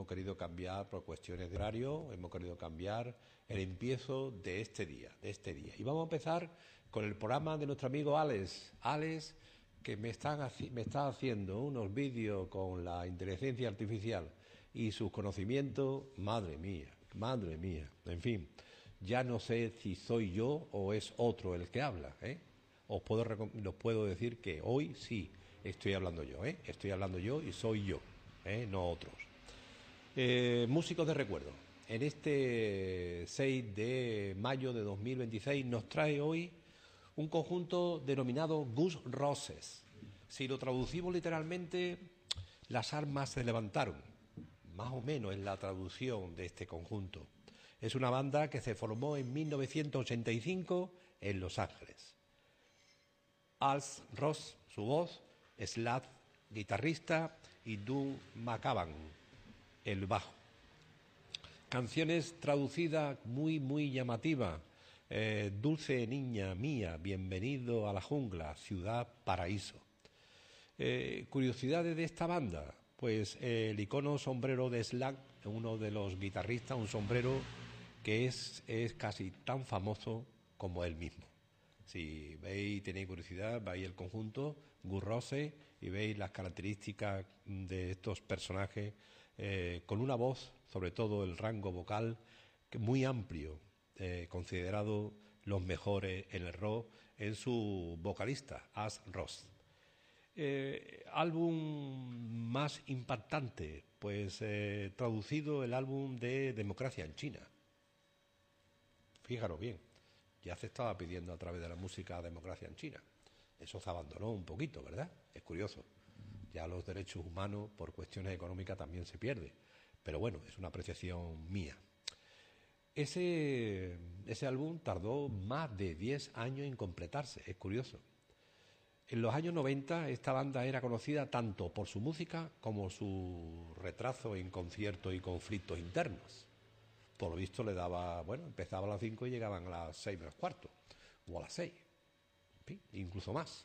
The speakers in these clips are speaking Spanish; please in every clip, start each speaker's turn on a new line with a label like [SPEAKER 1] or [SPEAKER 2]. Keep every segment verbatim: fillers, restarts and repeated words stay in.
[SPEAKER 1] hemos querido cambiar por cuestiones de horario, hemos querido cambiar el empiezo de este día, de este día. Y vamos a empezar con el programa de nuestro amigo Alex, Alex, que me, están, me está haciendo unos vídeos con la inteligencia artificial y sus conocimientos, madre mía, madre mía, en fin, ya no sé si soy yo o es otro el que habla, ¿eh? Os puedo, os puedo decir que hoy sí estoy hablando yo, ¿eh? Estoy hablando yo y soy yo, ¿eh? No otros. Eh, músicos de recuerdo. En este seis de mayo de dos mil veintiséis nos trae hoy un conjunto denominado Gus Roses. Si lo traducimos literalmente, las armas se levantaron. Más o menos es la traducción de este conjunto. Es una banda que se formó en mil novecientos ochenta y cinco en Los Ángeles. Alex Ross, su voz, Slav, guitarrista, y Doug McCaban, el bajo. Canciones traducidas muy, muy llamativas. Eh, Dulce niña mía, bienvenido a la jungla, ciudad paraíso. Eh, curiosidades de esta banda, pues eh, el icono sombrero de Slav, uno de los guitarristas, un sombrero que es, es casi tan famoso como él mismo. Si veis, tenéis curiosidad, veis el conjunto, Gus Roses, y veis las características de estos personajes eh, con una voz, sobre todo el rango vocal, muy amplio, eh, considerado los mejores en el rock en su vocalista, Alex Ross. Eh, álbum más impactante, pues eh, traducido el álbum de Democracia en China. Fíjalo bien, ya se estaba pidiendo a través de la música Democracia en China. Eso se abandonó un poquito, ¿verdad? Es curioso. Ya los derechos humanos por cuestiones económicas también se pierden. Pero bueno, es una apreciación mía. Ese, ese álbum tardó más de diez años en completarse, es curioso. En los años noventa esta banda era conocida tanto por su música como su retraso en conciertos y conflictos internos. Por lo visto le daba, bueno, empezaba a las cinco y llegaban a las seis menos cuarto, o a las seis, incluso más.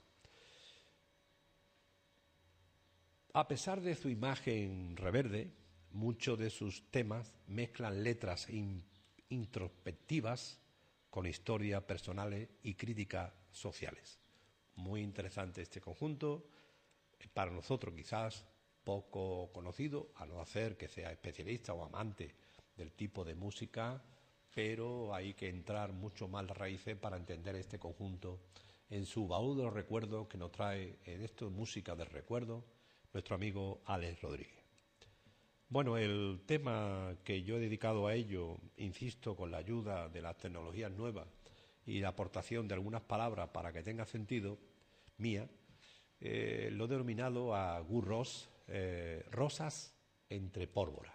[SPEAKER 1] A pesar de su imagen reverde, muchos de sus temas mezclan letras in, introspectivas con historias personales y críticas sociales. Muy interesante este conjunto, para nosotros quizás poco conocido, a no hacer que sea especialista o amante del tipo de música, pero hay que entrar mucho más las raíces para entender este conjunto en su baúl de los recuerdos que nos trae en esto música del recuerdo nuestro amigo Alex Rodríguez. Bueno, el tema que yo he dedicado a ello, insisto, con la ayuda de las tecnologías nuevas y la aportación de algunas palabras para que tenga sentido, mía, eh, lo he denominado a Gus Ross, eh, Rosas entre pólvora.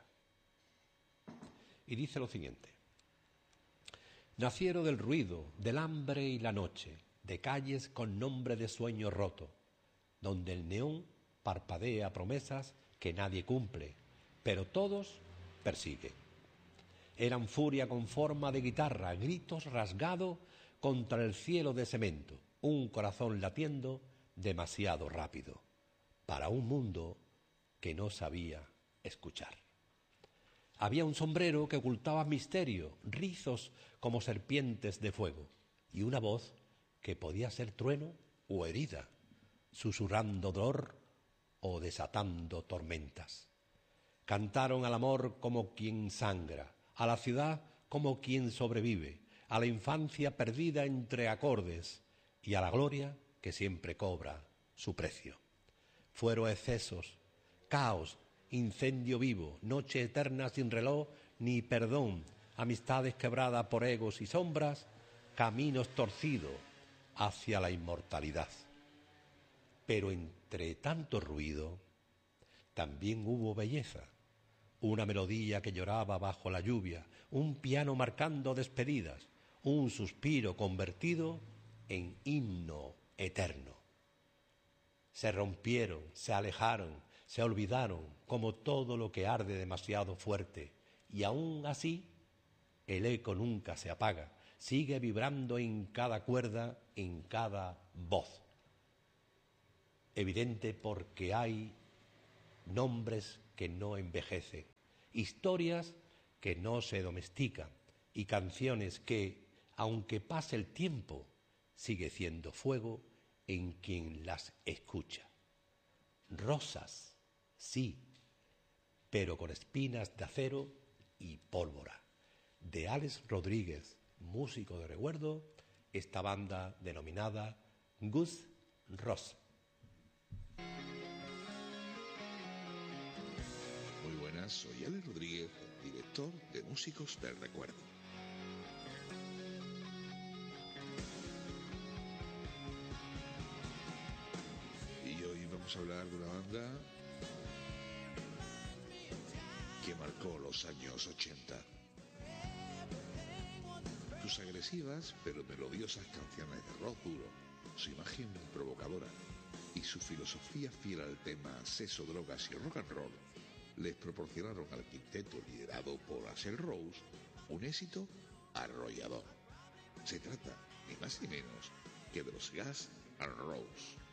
[SPEAKER 1] Y dice lo siguiente: nacieron del ruido, del hambre y la noche, de calles con nombre de sueño roto, donde el neón parpadea promesas que nadie cumple, pero todos persiguen. Eran furia con forma de guitarra, gritos rasgados contra el cielo de cemento, un corazón latiendo demasiado rápido para un mundo que no sabía escuchar. Había un sombrero que ocultaba misterio, rizos como serpientes de fuego, y una voz que podía ser trueno o herida, susurrando dolor o desatando tormentas. Cantaron al amor como quien sangra, a la ciudad como quien sobrevive, a la infancia perdida entre acordes y a la gloria que siempre cobra su precio. Fueron excesos, caos, incendio vivo, noche eterna sin reloj ni perdón, amistades quebradas por egos y sombras, caminos torcidos hacia la inmortalidad. Pero entre tanto ruido también hubo belleza, una melodía que lloraba bajo la lluvia, un piano marcando despedidas, un suspiro convertido en himno eterno. Se rompieron, se alejaron, se olvidaron, como todo lo que arde demasiado fuerte, y aún así el eco nunca se apaga, sigue vibrando en cada cuerda, en cada voz. Evidente porque hay nombres que no envejecen historias que no se domestican y canciones que, aunque pase el tiempo, sigue siendo fuego en quien las escucha. Rosas, sí, pero con espinas de acero y pólvora. De Alex Rodríguez, músico de recuerdo, esta banda denominada Gus Ross.
[SPEAKER 2] Muy buenas, soy Alex Rodríguez, director de Músicos del Recuerdo. Y hoy vamos a hablar de una banda que marcó los años ochenta. Sus agresivas pero melodiosas canciones de rock duro, su imagen provocadora y su filosofía fiel al tema sexo, drogas y rock and roll les proporcionaron al quinteto liderado por Axl Rose un éxito arrollador. Se trata ni más ni menos que de los Guns N' Roses.